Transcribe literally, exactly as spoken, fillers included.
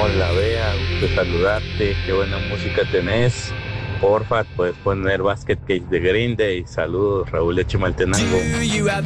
Hola, Bea, gusto saludarte. Qué buena música tenés. Porfa, puedes poner Basket Case de Green Day. Saludos, Raúl Echimaltenango.